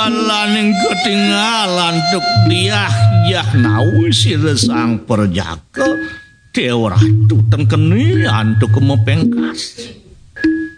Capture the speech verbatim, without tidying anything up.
dalan ketinggalan tuk dia yah nawi si resang perjaka Dewa ratu tengkeni antuk kemepengkas